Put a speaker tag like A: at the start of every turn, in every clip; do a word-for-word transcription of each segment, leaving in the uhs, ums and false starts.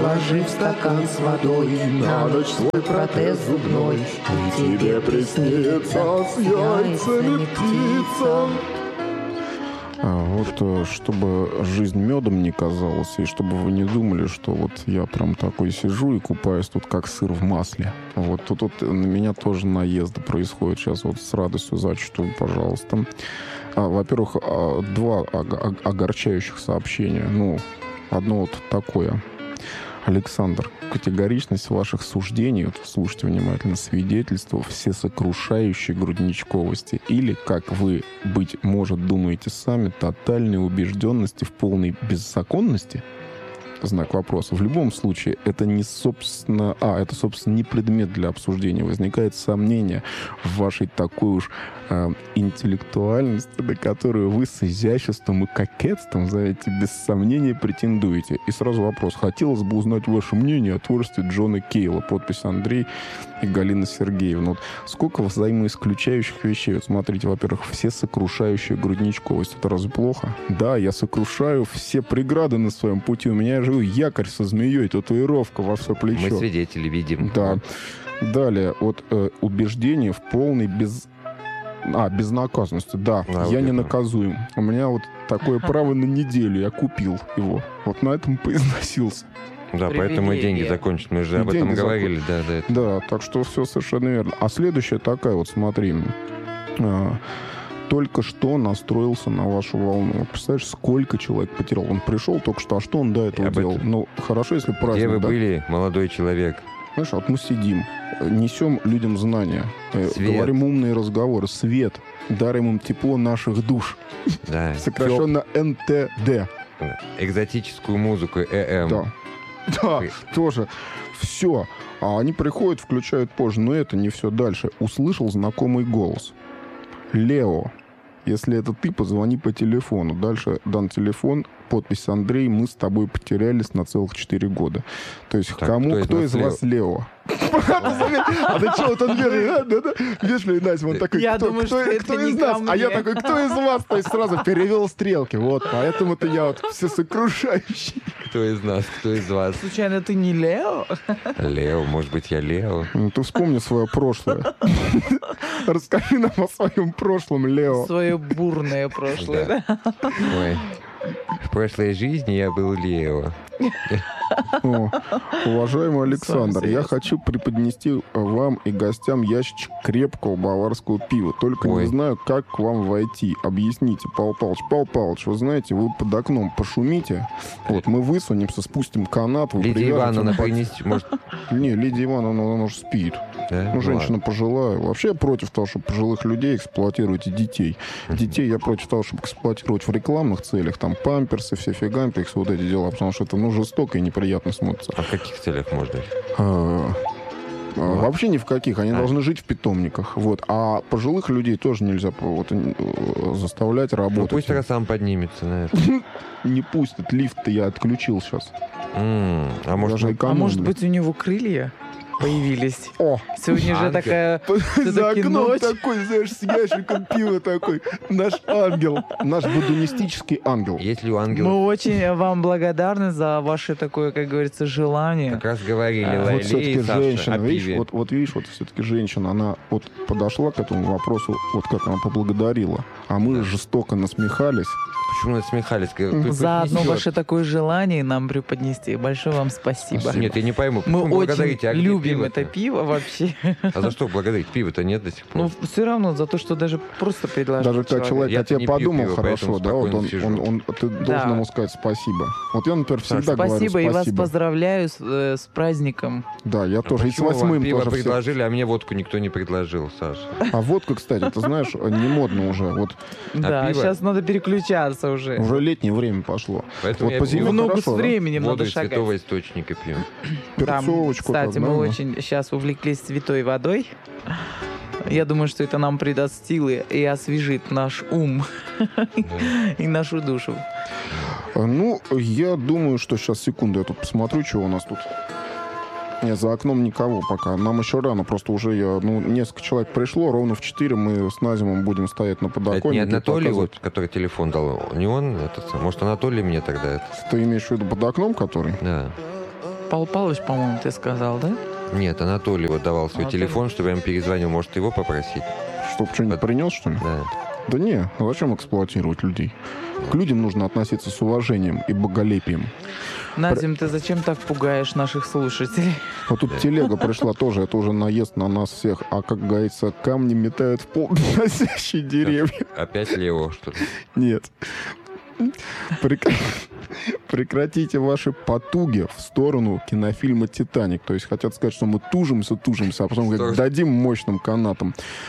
A: положив стакан с водой на ночь свой протез зубной, и тебе приснится с яйцами птица.
B: А вот чтобы жизнь медом не казалась, и чтобы вы не думали, что вот я прям такой сижу и купаюсь тут как сыр в масле. Вот тут вот на меня тоже наезды происходят. Сейчас вот с радостью зачту, пожалуйста. А, во-первых, два огорчающих сообщения. Ну, одно вот такое. Александр, категоричность ваших суждений, вот слушайте внимательно, свидетельство всесокрушающей грудничковости или, как вы, быть может, думаете сами, тотальной убежденности в полной беззаконности? Знак вопроса. В любом случае, это не, собственно... А, это, собственно, не предмет для обсуждения. Возникает сомнение в вашей такой уж э, интеллектуальности, на которую вы с изяществом и кокетством, знаете, без сомнения претендуете. И сразу вопрос. Хотелось бы узнать ваше мнение о творчестве Джона Кейла. Подпись Андрей и Галина Сергеевна. Вот сколько взаимоисключающих вещей. Вот смотрите, во-первых, все сокрушающая грудничковость. Это разве плохо? Да, я сокрушаю все преграды на своем пути. У меня же якорь со змеей, татуировка во все плечо.
C: Мы свидетели видим.
B: Да. Далее, вот э, убеждение в полной без... А, безнаказанности. Да,
C: а,
B: я
C: вот
B: не
C: это.
B: наказуем. У меня вот такое право на неделю. Я купил его. Вот на этом поизносился.
C: Да, поэтому и деньги закончат. Мы же
B: И
C: об этом
B: деньги
C: говорили.
B: закон...
C: Да, да, это...
B: да, так что все совершенно верно. А следующая такая, вот смотри. А, только что настроился на вашу волну. Вот представляешь, сколько человек потерял. Он пришел только что, а что он до этого делал? Этом... Ну, хорошо, если праздник.
C: Где вы
B: да?
C: были, молодой человек?
B: Знаешь, вот мы сидим, несем людям знания,
C: Свет.
B: Говорим умные разговоры, свет, дарим им тепло наших душ.
C: Да.
B: Сокращенно эн тэ дэ.
C: Экзотическую музыку, э эм.
B: Да, да, тоже. Все. А они приходят, включают позже. Но это не все дальше. Услышал знакомый голос. Лео, если это ты, позвони по телефону. Дальше дан телефон, подпись Андрей, мы с тобой потерялись на целых четыре года. То есть
C: так,
B: кому,
C: кто из,
B: кто из вас Лео? А ты что, вот он вежливый, Настя, он такой, кто из нас? А я такой, кто из вас? То есть сразу перевел стрелки. Вот, поэтому-то я вот всесокрушающий.
C: Кто из нас, кто из вас?
D: Случайно ты не Лео?
C: Лео, может быть, я Лео?
B: Ну, ты вспомни свое прошлое. Расскажи нам о своем прошлом, Лео.
D: Свое бурное прошлое, да?
C: Ой. В прошлой жизни я был Лео.
B: О, уважаемый Александр, я хочу преподнести вам и гостям ящичек крепкого баварского пива. Только
C: Ой.
B: не знаю, как к вам войти. Объясните, Павел Павлович. Павел Павлович, вы знаете, вы под окном пошумите. Вот, мы высунемся, спустим канат. Вы
C: Лидия Ивановна
B: под...
C: принести, может...
B: Не, Лидия Ивановна, она уже спит.
C: Да?
B: Ну, женщина пожилая. Вообще я против того, чтобы пожилых людей эксплуатировать и детей. Детей я против того, чтобы эксплуатировать в рекламных целях. Там памперсы, все фигампиксы, вот эти дела. Потому что это, ну, жестоко и неприятно смотрится.
C: А в каких целях можно?
B: А, а, вообще ни в каких. Они
C: а. должны
B: жить в питомниках. Вот. А пожилых людей тоже нельзя вот, заставлять работать.
C: Ну, пусть раз сам поднимется на это.
B: Не пустит. Лифт-то я отключил сейчас.
C: А
D: может быть, у него крылья появились?
B: О!
D: Сегодня же такая...
B: За окном такой, знаешь, с ящиком пива такой. Наш ангел. Наш буддонистический ангел.
C: Если у ангела...
D: Мы очень вам благодарны за ваше такое, как говорится, желание.
C: Как раз говорили,
B: а,
C: Лайли
B: вот все-таки
C: и Саша
B: женщина,
C: о
B: видишь,
C: пиве.
B: вот, вот видишь, вот все-таки женщина, она вот подошла к этому вопросу, вот как она поблагодарила. А мы
C: да.
B: жестоко насмехались.
C: Почему насмехались?
D: За одно ваше такое желание нам преподнести. Большое вам спасибо.
B: спасибо.
C: Нет, я не пойму.
D: Мы очень
C: а
D: любим
C: пиво-то?
D: это пиво вообще.
C: А за что благодарить? Пива-то нет до сих пор.
D: Ну, все равно за то, что даже просто предложил.
B: Даже когда человек о тебе подумал
C: пиво,
B: хорошо, да, вот он, он, он, ты
D: Да.
B: должен ему сказать спасибо. Вот я, например, всегда
D: Спасибо,
B: говорю спасибо.
D: и вас поздравляю с, э, с праздником.
B: Да, я
C: А
B: тоже. И с
C: почему вам
B: восьмым
C: пиво
B: тоже все.
C: предложили, а мне водку никто не предложил, Саша?
B: А водка, кстати, ты знаешь, не модно уже. Вот
D: Да,
C: пиво?
D: сейчас надо переключаться уже.
B: уже летнее время пошло.
C: Поэтому
B: Вот
C: я
B: по
C: пью
B: зиме
D: В ногу с
B: хорошо, да?
D: временем
C: воду
D: надо
C: из святого
D: шагать.
C: источника пью.
D: Там,
B: Перцовочку.
D: кстати,
B: так,
D: мы
B: да,
D: очень сейчас увлеклись святой водой. Я думаю, что это нам придаст силы и освежит наш ум и нашу душу.
B: Ну, я думаю, что сейчас, секунду, я тут посмотрю, что у нас тут. Нет, за окном никого пока. Нам еще рано, просто уже я, ну, несколько человек пришло, ровно в четыре мы с Назимом будем стоять на подоконнике.
C: Это не Анатолий,
B: показывать.
C: вот, который телефон дал? Не он? Этот, может, Анатолий мне тогда это?
B: Ты имеешь в виду под окном, который?
C: Да.
D: Павел Павлович, по-моему, ты сказал, да?
C: Нет, Анатолий вот давал свой
D: Анатолий.
C: телефон, чтобы я ему перезвонил. Может, его попросить?
B: Чтоб что-нибудь принес, что ли?
C: Да.
B: Да не, ну зачем эксплуатировать людей? К людям нужно относиться с уважением и боголепием.
D: Назим, ты зачем так пугаешь наших слушателей?
B: Вот тут телега пришла тоже, это уже наезд на нас всех. А как говорится, камни метают в пол носящие деревья.
C: Опять Лео что-то.
B: Нет. Прек- Прекратите ваши потуги в сторону кинофильма «Титаник». То есть хотят сказать, что мы тужимся, тужимся, а потом говорят, дадим мощным канатом.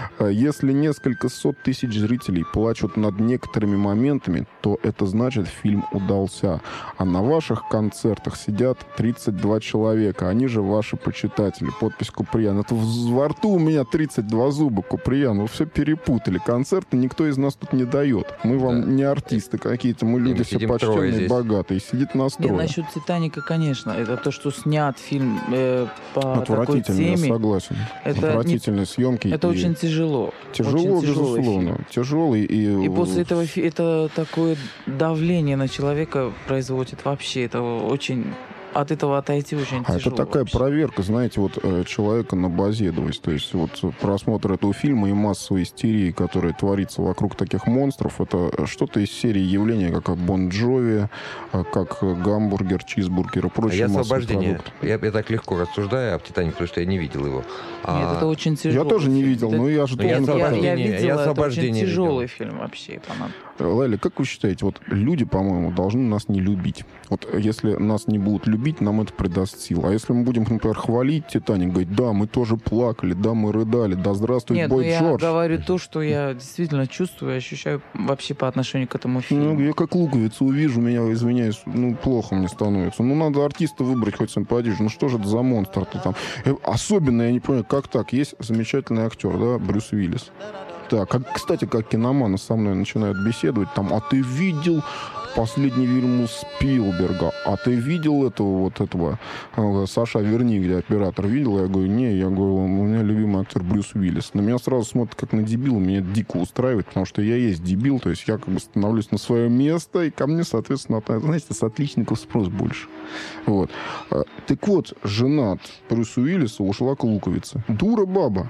B: Если несколько сот тысяч зрителей плачут над некоторыми моментами, то это значит, фильм удался. А на ваших концертах сидят тридцать два человека. Они же ваши почитатели. Подпись Куприян. Это в- во рту у меня тридцать два зуба, Куприян. Вы все перепутали. Концерты никто из нас тут не дает. Мы вам
C: Да.
B: не артисты какие-то. Мы люди
C: мы
B: все
C: сидим трое
B: почтенные,
C: здесь.
B: богатые. Сидит нас
D: Не,
B: трое.
D: насчет «Титаника», конечно. Это то, что снят фильм э, по такой
B: Отвратительно, я
D: теме.
B: согласен.
D: Это, не-
B: Отвратительные съемки.
D: это
B: и
D: очень тяжело.
B: тяжело,
D: очень тяжелый
B: безусловно.
D: фильм.
B: Тяжелый и...
D: И после этого фи- это такое давление на человека производит вообще. Это очень... От этого отойти очень
B: А
D: тяжело.
B: это такая
D: вообще.
B: проверка, знаете, вот э, человека на базедовость. То есть вот просмотр этого фильма и массовой истерии, которая творится вокруг таких монстров, это что-то из серии явления, как Бон Джови, э, как гамбургер, чизбургер и
C: А
B: прочие
C: я
B: массовые
C: освобождение.
B: продукты.
C: Я, я так легко рассуждаю об «Титанике», потому что я не видел его.
D: Нет,
C: А,
D: это очень тяжело.
B: Я тоже не видел, но я же
C: Ну, я
B: должен...
C: освобождение.
B: как-то-
D: Я, я
C: Я
D: видела, это очень
C: «Освобождение»
D: тяжелый
C: видел.
D: фильм вообще. понад-
B: Лайли, как вы считаете, вот люди, по-моему, должны нас не любить. Вот если нас не будут любить, нам это придаст сил. А если мы будем, например, хвалить «Титаник», говорить, да, мы тоже плакали, да, мы рыдали, да здравствует
D: Нет, ну
B: Бой
D: я
B: Джордж.
D: говорю то, что я действительно чувствую и ощущаю вообще по отношению к этому фильму.
B: Ну, я как луковицу увижу, меня, извиняюсь, ну, плохо мне становится. Ну, надо артиста выбрать хоть симпатичный. Ну, что же это за монстр-то там? Э, Особенно, я не понимаю, как так? Есть замечательный актер, да, Брюс Уиллис. Так, как, кстати, как киноманы со мной начинают беседовать, там, а ты видел последний фильм Спилберга, а ты видел этого вот этого, э, Саша, верни, где оператор видел? Я говорю, не, я говорю, у меня любимый актер Брюс Уиллис. На меня сразу смотрят как на дебила, меня это дико устраивает, потому что я есть дебил, то есть я как бы становлюсь на свое место, и ко мне, соответственно, от- знаете, с отличников спрос больше. Вот. А, Так вот, жена от Брюса Уиллиса ушла к луковице. Дура баба.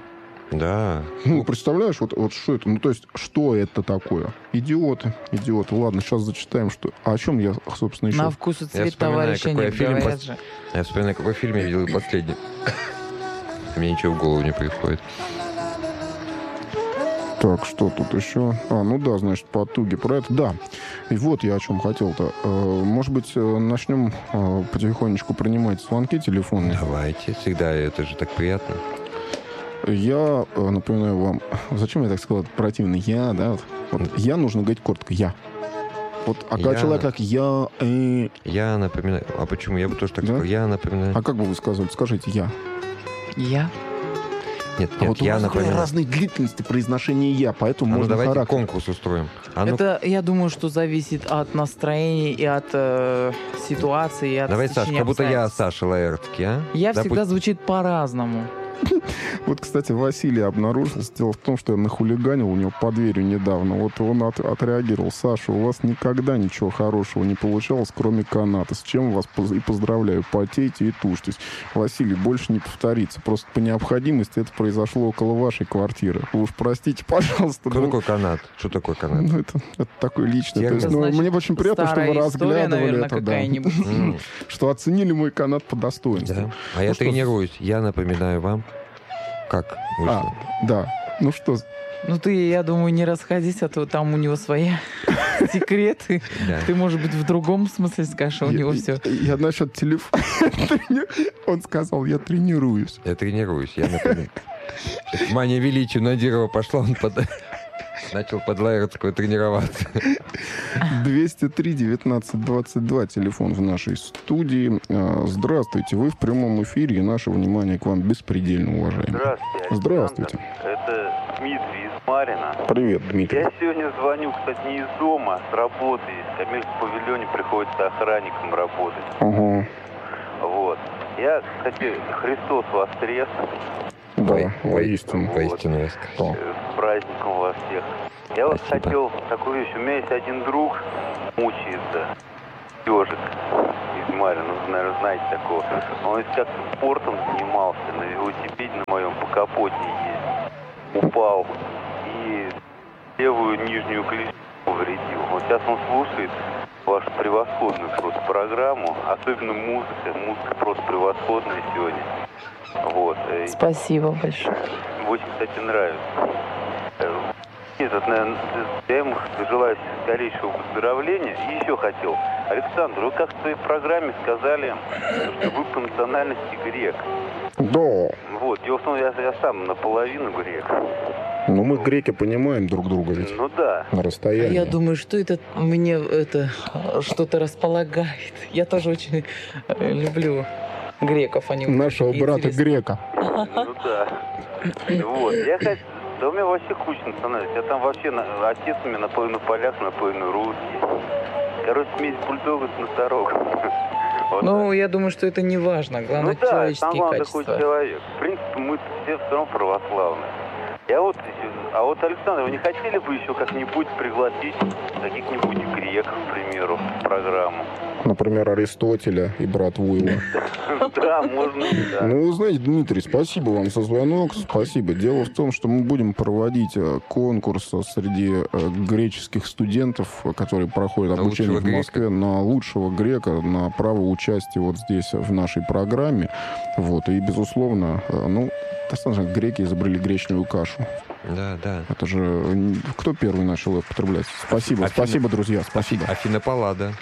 C: Да.
B: Ну, представляешь, вот, вот что это? Ну, то есть, что это такое? Идиоты, идиоты. Ладно, сейчас зачитаем, что... А о чем я, собственно, еще...
D: На вкус и цвет
C: вспоминаю,
D: товарища
C: какой
D: нет,
C: фильм
D: говорят
C: пос-
D: же.
C: Я вспоминаю, какой фильм я видел последний. Мне ничего в голову не приходит.
B: Так, что тут еще? А, ну да, значит, потуги про это. Да. И вот я о чем хотел-то. Э, Может быть, э, начнем э, потихонечку принимать звонки телефонные.
C: Давайте. Всегда это же так приятно.
B: Я э, напоминаю вам... Зачем я так сказал? Это противно. Я, да? Вот, вот я нужно говорить коротко. Я. Вот, а когда
C: Я.
B: человек как я... э,
C: Я напоминаю... А почему? Я бы тоже так
B: Да?
C: сказал. Я напоминаю...
B: А как бы вы сказали? Скажите «я».
D: Я?
C: Нет,
B: А
C: нет,
B: вот у
C: я
B: вас
C: напоминаю.
B: разные длительности произношения «я», поэтому
C: А ну
B: можно
C: давайте
B: характер.
C: конкурс устроим. А ну,
D: Это, я думаю, что зависит от настроения и от э, ситуации, и от
C: давай, Саш,
D: стечения
C: как будто я
D: обстоятельств.
C: Саша Лаэртский, а?
D: Я
C: Допустим.
D: всегда звучит по-разному.
B: Вот, кстати, Василий обнаружился. Дело в том, что я нахулиганил у него под дверью недавно. Вот он от- отреагировал. Саша, у вас никогда ничего хорошего не получалось, кроме каната. С чем вас поз- и поздравляю. Потейте и тушьтесь. Василий, больше не повторится. Просто по необходимости это произошло около вашей квартиры. Вы уж простите, пожалуйста.
C: Кто
B: ну,
C: такой канат? Что такое канат?
B: ну, это, это такой личный. То есть,
C: Это
B: ну,
D: значит,
B: мне очень приятно, что вы
D: Старая история,
B: разглядывали
D: наверное,
B: это. да.
D: какая-нибудь.
C: М,
B: Что оценили мой канат по достоинству.
C: Да. А я
B: Ну что,
C: тренируюсь. Я напоминаю вам, как
B: А,
C: вышло.
B: да. Ну что,
D: Ну ты, я думаю, не расходись, а то там у него свои секреты.
C: Да.
D: Ты, может быть, в другом смысле скажешь, а у
B: я,
D: него все.
B: Я, я насчет телефона. Он сказал, я тренируюсь.
C: Я тренируюсь, я напоминаю. Мания величия Надирова пошла, он под... начал под Лаэртского тренироваться.
B: двести три девятнадцать двадцать два телефон в нашей студии. А, Здравствуйте, вы в прямом эфире, и наше внимание к вам беспредельно уважаемые.
E: Здравствуйте, Александр.
B: Здравствуйте.
E: Это Дмитрий из Марина.
B: Привет, Дмитрий.
E: Я сегодня звоню, кстати, не из дома, с работы. В Камильском павильоне приходится охранником работать.
B: Ага,
E: Вот. Я, кстати, Христос воскрес.
B: да,
C: Ой,
B: воистину.
C: Воистину я скажу.
B: Да.
E: Э, С праздником вас всех. Я вот
C: Спасибо.
E: хотел такую вещь. У меня есть один друг, мучается, ежик. И Измайлова, ну, вы, наверное, знаете такого. Он как-то спортом занимался, на велосипеде на моем по капоте ездил. Упал и левую нижнюю клешню повредил. Вот сейчас он слушает вашу превосходную просто программу, особенно музыка. Музыка просто превосходная сегодня. Вот.
D: Спасибо большое.
E: Очень, кстати, нравится. Этот, наверное, я ему желаю скорейшего выздоровления. И еще хотел. Александр, вы как в своей программе сказали, что вы по национальности грек.
B: Да.
E: Вот. Дело в том, я, я сам наполовину грек.
B: Но мы, греки, понимаем друг друга ведь.
E: Ну да.
B: На расстоянии.
D: Я думаю, что это мне это что-то располагает. Я тоже очень э, люблю греков. Они
B: Нашего брата
D: интересные.
B: грека.
E: Ну да. Вот. Я хочу... Да у меня вообще куча национальностей. Я там вообще... На... Отец у меня наполовину поляк, наполовину русский. Короче, смесь бульдога с носорогом. Вот
D: Ну,
E: так.
D: я думаю, что это не важно. Главное,
E: Ну да,
D: человеческие
E: сам главное
D: качества.
E: такой человек. В принципе, мы все все равно православные. Я вот... А вот, Александр, вы не хотели бы еще как-нибудь пригласить каких-нибудь греков, к примеру, в программу?
B: Например, Аристотеля и братву его.
E: Да, можно, да.
B: Ну, вы знаете, Дмитрий, спасибо вам за звонок. Спасибо. Дело в том, что мы будем проводить э, конкурс среди э, греческих студентов, которые проходят
C: На
B: обучение в
C: лучшего
B: Москве, на лучшего грека, на право участия вот здесь, в нашей программе. Вот. И, безусловно, э, ну, достаточно греки изобрели гречневую кашу.
C: Да, да.
B: Это же... м, Кто первый начал ее употреблять? Спасибо,
C: Афина-
B: спасибо, друзья, спасибо.
C: Афина Паллада.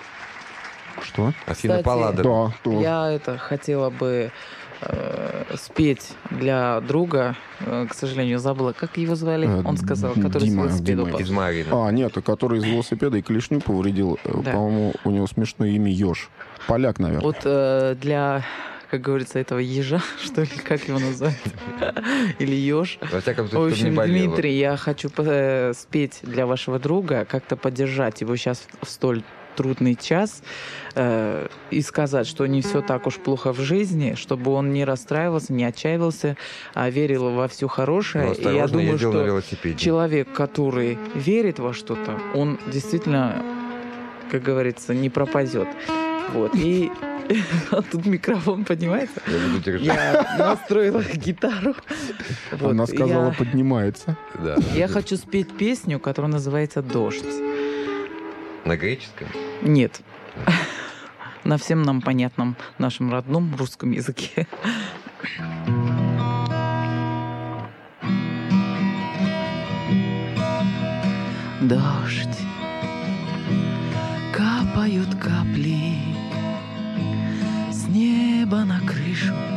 B: Что?
C: Афина
D: Кстати,
C: Паллада.
B: Да, то.
D: Я это хотела бы э, спеть для друга. Э, к сожалению, забыла, как его звали.
B: Э,
D: Он сказал, который
B: Дима,
D: с велосипеда
B: Дима.
D: упал.
C: Из Марина.
B: А, нет, который из велосипеда и клешню повредил. Э,
D: Да.
B: По-моему, у него смешное имя Ёж. Поляк, наверное.
D: Вот э, для, как говорится, этого ежа, что ли, как его назвать? Или еж.
C: Во всяком
D: В
C: случае, чтобы не
D: общем,
C: болело.
D: Дмитрий, я хочу э, спеть для вашего друга, как-то поддержать его сейчас в столь трудный час э, и сказать, что не все так уж плохо в жизни, чтобы он не расстраивался, не отчаивался, а верил во все
C: Но
D: хорошее. И я
C: осторожно
D: думаю,
C: ездил на
D: что
C: велосипеде.
D: человек, который верит во что-то, он действительно, как говорится, не пропадет. Вот. И тут микрофон поднимается.
C: Я буду держать.
D: Я настроила гитару. Вот,
B: Она сказала,
D: я-
B: поднимается.
C: Да.
D: я хочу спеть песню, которая называется «Дождь».
C: На греческом?
D: Нет. На всем нам понятном нашем родном русском языке. Дождь, капают капли с неба на крышу.